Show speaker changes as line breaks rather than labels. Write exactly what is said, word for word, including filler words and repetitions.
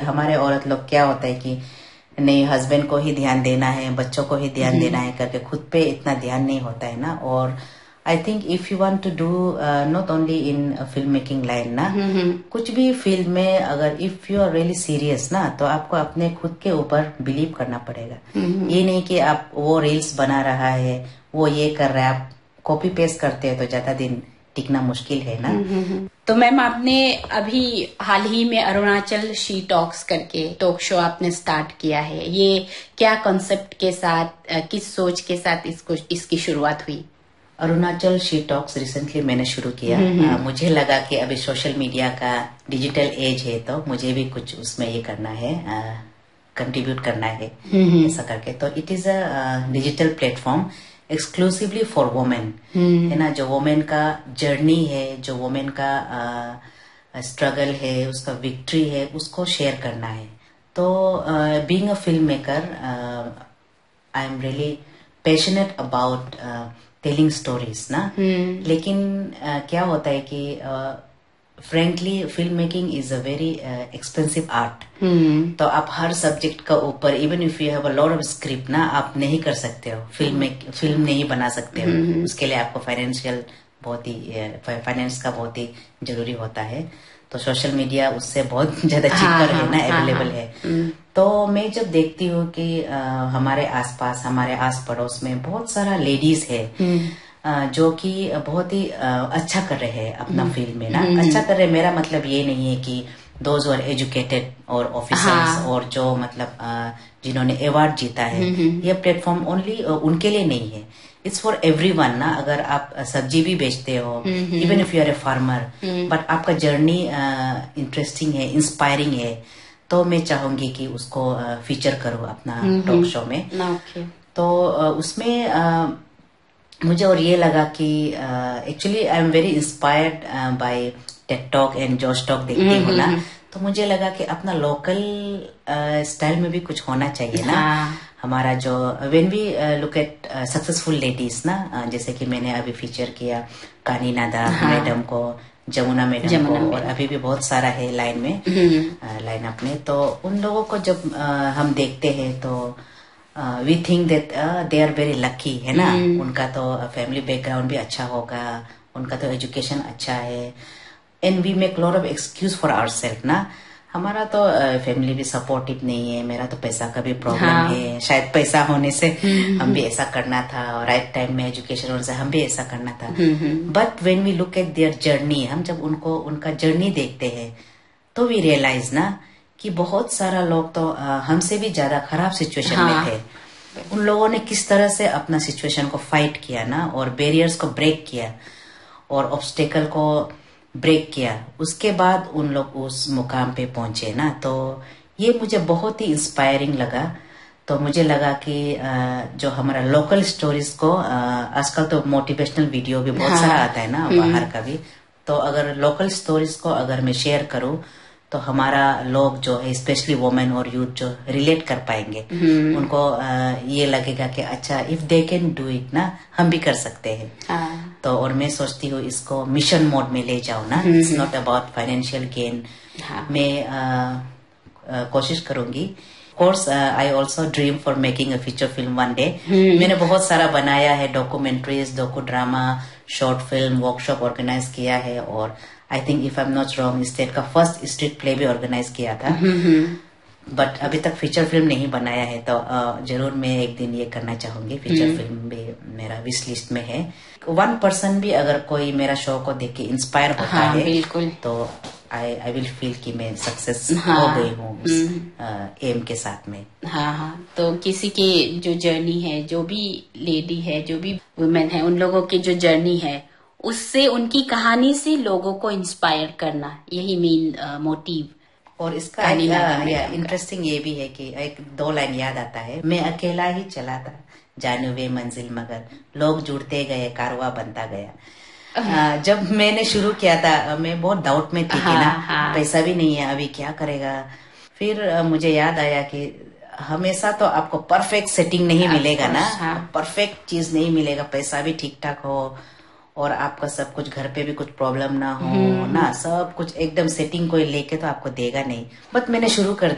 हमारे औरत लोग क्या होता है कि नहीं हस्बैंड को ही ध्यान देना है, बच्चों को ही ध्यान देना है करके खुद पे इतना ध्यान नहीं होता है ना। और I think if you want to do not only in film making line ना, कुछ भी फील्ड में अगर if you are really serious ना, तो आपको अपने खुद के ऊपर बिलीव करना पड़ेगा। ये नहीं कि आप वो रील्स बना रहा है, वो ये कर रहा है, आप कॉपी पेस्ट करते हैं तो ज्यादा दिन टिकना मुश्किल है ना।
तो मैम आपने अभी हाल ही में अरुणाचल शी टॉक्स करके टॉक शो आपने स्टार्ट किया है, ये क्या कॉन्सेप्ट के साथ, किस सोच के साथ इसको इसकी शुरुआत हुई?
अरुणाचल शी टॉक्स रिसेंटली मैंने शुरू किया। आ, मुझे लगा कि अभी सोशल मीडिया का डिजिटल एज है तो मुझे भी कुछ उसमें ये करना है, कंट्रीब्यूट करना है ऐसा करके। तो it is a digital platform exclusively for women, है ना। जो वुमेन का जर्नी है, जो वुमेन का स्ट्रगल है, उसका विक्ट्री है, उसको शेयर करना है। तो being a film maker I am really passionate about telling stories ना। hmm. लेकिन uh, क्या होता है कि frankly film making is a very expensive art. तो आप हर सब्जेक्ट का ऊपर even if you have a lot of script ना, आप नहीं कर सकते हो फिल्म में, फिल्म नहीं बना सकते हो। hmm. उसके लिए आपको फाइनेंशियल बहुत ही फाइनेंस का बहुत ही जरूरी होता है। तो सोशल मीडिया उससे बहुत ज्यादा चीपर है ना, अवेलेबल है। तो मैं जब देखती हूँ कि आ, हमारे आसपास, हमारे आस पड़ोस में बहुत सारा लेडीज है आ, जो कि बहुत ही आ, अच्छा कर रहे हैं अपना फील्ड में ना। अच्छा कर रहे, मेरा मतलब ये नहीं है कि दोज आर एजुकेटेड और ऑफिसर्स और जो मतलब आ, जिन्होंने अवार्ड जीता है, ये प्लेटफॉर्म ओनली उनके लिए नहीं है, इट्स फॉर एवरी वन ना। अगर आप सब्जी भी बेचते हो, even if you R a farmer, but आपका जर्नी इंटरेस्टिंग है, इंस्पायरिंग है, तो मैं चाहूंगी कि उसको फीचर करूँ अपना टॉक शो में।
okay.
तो उसमें आ, मुझे और ये लगा कि actually I am very inspired by take talk and जोश टॉक देखती हूँ ना। तो मुझे लगा कि अपना लोकल स्टाइल में भी कुछ होना चाहिए ना। हाँ. हमारा जो when we look at successful ladies ना, जैसे कि मैंने अभी फीचर किया कानी नादा हाँ. मैडम को, जमुना मैडम को, और अभी भी बहुत सारा है लाइन में, लाइन अप में। तो उन लोगों को जब uh, हम देखते हैं तो we think that they are very lucky, है ना। उनका तो फैमिली बैकग्राउंड भी अच्छा होगा, उनका तो एजुकेशन अच्छा है, and we make lot of excuse for ourselves ना। हमारा तो फैमिली uh, भी सपोर्टिव नहीं है, मेरा तो पैसा का भी प्रॉब्लम हाँ. है, शायद पैसा होने से हम भी ऐसा करना था, और राइट टाइम में एजुकेशन होने से हम भी ऐसा करना था। But when we look at their journey, हम जब उनको उनका जर्नी देखते हैं तो वी रियलाइज ना कि बहुत सारा लोग तो uh, हमसे भी ज्यादा खराब सिचुएशन हाँ. में थे। उन लोगों ने किस तरह से अपना सिचुएशन को फाइट किया ना, और बैरियर्स को ब्रेक किया और ऑब्स्टेकल को ब्रेक किया, उसके बाद उन लोग उस मुकाम पे पहुंचे ना। तो ये मुझे बहुत ही इंस्पायरिंग लगा। तो मुझे लगा कि जो हमारा लोकल स्टोरीज को, आजकल तो मोटिवेशनल वीडियो भी बहुत हाँ। सारा आता है ना बाहर का भी, तो अगर लोकल स्टोरीज को अगर मैं शेयर करूं तो हमारा लोग जो है, स्पेशली वुमेन और यूथ जो रिलेट कर पाएंगे, उनको ये लगेगा कि अच्छा if they can do it ना, हम भी कर सकते हैं हाँ। तो और मैं सोचती हूँ इसको मिशन मोड में ले जाऊं ना, it's not about financial gain. मैं आ, आ, कोशिश करूंगी। Course I also dream for making a feature film one day. मैंने बहुत सारा बनाया है, documentaries, docu drama, short film, workshop organise किया है, और I think if I am not wrong state का फर्स्ट स्ट्रीट प्ले भी ऑर्गेनाइज किया था। बट अभी तक फीचर फिल्म नहीं बनाया है, तो uh, जरूर मैं एक दिन ये करना चाहूंगी। फीचर फिल्म भी मेरा विश लिस्ट में है। वन पर्सन भी अगर कोई मेरा शो को देख के इंस्पायर होता हाँ, है बिल्कुल, तो आई आई विल फील कि मैं सक्सेस हाँ, हो गई हूँ उस एम के साथ में।
हाँ हाँ तो किसी की जो जर्नी है, जो भी लेडी है, जो भी वुमेन है, उन लोगों की जो जर्नी है, उससे, उनकी कहानी से लोगों को इंस्पायर करना, यही मेन मोटिव।
और इसका इंटरेस्टिंग ये भी है कि एक दो लाइन याद आता है, मैं अकेला ही चला था जाने वे मंजिल मगर लोग जुड़ते गए कारवां बनता गया। आ, जब मैंने शुरू किया था मैं बहुत डाउट में थी हाँ, कि ना हाँ, पैसा भी नहीं है, अभी क्या करेगा। फिर आ, मुझे याद आया कि हमेशा तो आपको परफेक्ट सेटिंग नहीं मिलेगा ना, परफेक्ट चीज नहीं मिलेगा, पैसा भी ठीक ठाक हो और आपका सब कुछ, घर पे भी कुछ प्रॉब्लम ना हो ना, सब कुछ एकदम सेटिंग कोई लेके तो आपको देगा नहीं। बट मैंने शुरू कर